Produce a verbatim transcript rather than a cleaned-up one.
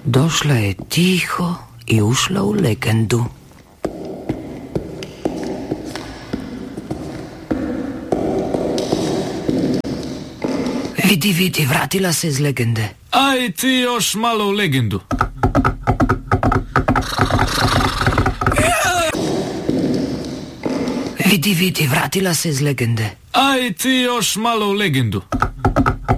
Došla je tiho i ušla u legendu. Vidi, vidi, vratila se iz legende. Aj ti još malo u legendu. Vidi, vidi, vratila se iz legende. Aj ti još malo u legendu.